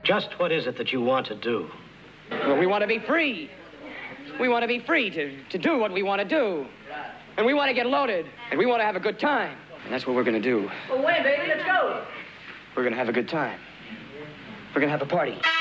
Just what is it that you want to do? Well, we want to be free. We want to be free to do what we want to do. And we want to get loaded. And we want to have a good time. And that's what we're going to do. Well, when, baby? Let's go. We're going to have a good time. We're going to have a party.